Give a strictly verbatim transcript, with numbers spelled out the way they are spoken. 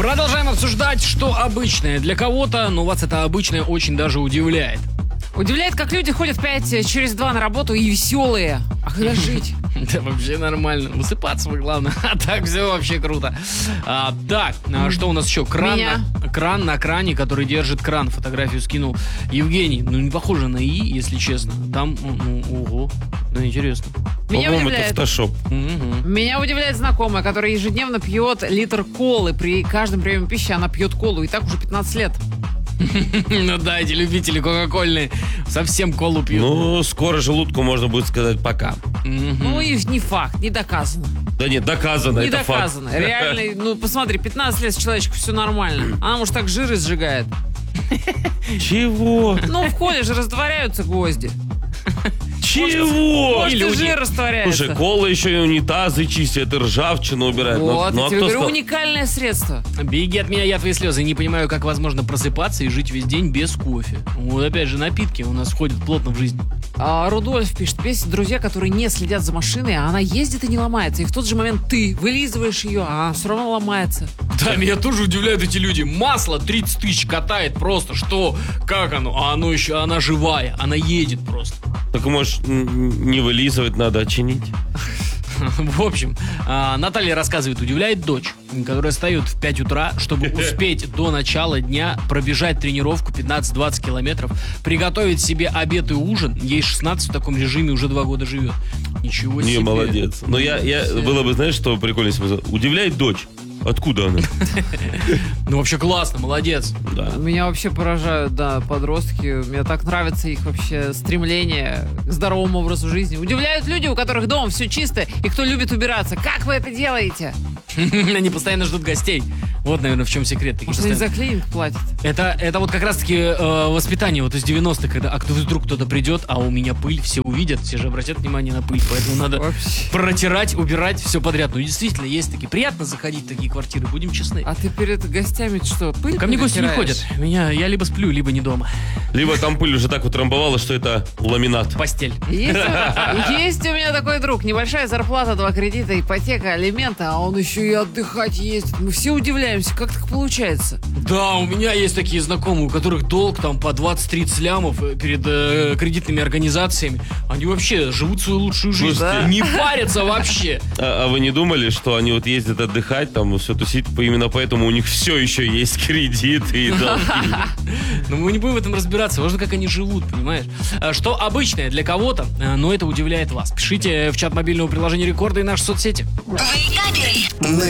Продолжаем обсуждать, что обычное для кого-то, но вас это обычное очень даже удивляет. Удивляет, как люди ходят в пять через два на работу и веселые. А когда жить? Да вообще нормально. Высыпаться вы, главное. А так все вообще круто. А, так, а что у нас еще? Кран на, кран на кране, который держит кран. Фотографию скинул Евгений. Ну, не похоже на И, если честно. Там, ну, ого. Ну, интересно. Меня По-моему, удивляет. это фотошоп. Угу. Меня удивляет знакомая, которая ежедневно пьет литр колы. При каждом приеме пищи она пьет колу. И так уже пятнадцать лет. Ну да, эти любители кока-кольные совсем колу пьют. Ну, скоро желудку можно будет сказать пока. Ну и не факт, не доказано. Да нет, доказано, Не это доказано. факт. Реально, ну посмотри, пятнадцать лет с человечком все нормально. Она, может, так жиры сжигает. Чего? Ну, в коле же растворяются гвозди. Чего? Может, и люди. жир растворяется. Слушай, кола еще и унитазы чистят, и ржавчину убирают. Ну, Вот, ну, я а тебе кто говорю, сказал? уникальное средство. Беги от меня, я твои слезы. Не понимаю, как возможно просыпаться и жить весь день без кофе. Вот опять же, напитки у нас входят плотно в жизнь. А Рудольф пишет, есть друзья, которые не следят за машиной, а она ездит и не ломается. И в тот же момент ты вылизываешь ее, а она все равно ломается. Да, меня тоже удивляют эти люди. Масло тридцать тысяч катает просто. Что? Как оно? А оно еще, она живая. Она едет просто. Так, может, н- не вылизывать надо, а чинить? В общем, а, Наталья рассказывает, удивляет дочь, которая встает в пять утра, чтобы успеть до начала дня пробежать тренировку пятнадцать-двадцать километров, приготовить себе обед и ужин. Ей шестнадцать, в таком режиме уже два года живет. Ничего себе. Не, молодец. Но я, я было бы, знаешь, что прикольно, если бы сказал, удивляет дочь. Откуда она? Ну, вообще классно, молодец. Да. Меня вообще поражают, да, подростки. Мне так нравится их вообще стремление к здоровому образу жизни. Удивляют люди, у которых дома все чисто и кто любит убираться. Как вы это делаете? Они постоянно ждут гостей. Вот, наверное, в чем секрет. Такие Может, они за постоянно- клининг платят? Это, это вот как раз-таки э, воспитание вот из девяностых, когда а кто вдруг кто-то придет, а у меня пыль, все увидят, все же обратят внимание на пыль, поэтому надо Вообще. протирать, убирать все подряд. Ну, действительно, есть такие. Приятно заходить в такие квартиры, будем честны. А ты перед гостями что, пыль Ко мне гости не натираешь? ходят. Меня, я либо сплю, либо не дома. Либо там пыль уже так вот рамбовала, что это ламинат. Постель. Есть у, есть у меня такой друг. Небольшая зарплата, два кредита, ипотека, алименты, а он еще и отдыхать ездит. Мы все удивляемся, как так получается. Да, у меня есть такие знакомые, у которых долг там по двадцать-тридцать лямов э, перед э, кредитными организациями. Они вообще живут свою лучшую жизнь. Слушайте. Не парятся вообще. А, а вы не думали, что они вот ездят отдыхать, там все тусить, именно поэтому у них все еще есть кредиты и долги? Но мы не будем в этом разбираться. Важно, как они живут, понимаешь? А, Что обычное для кого-то, а, но это удивляет вас. Пишите в чат мобильного приложения Рекорда и наши соцсети. Вейкаперы. На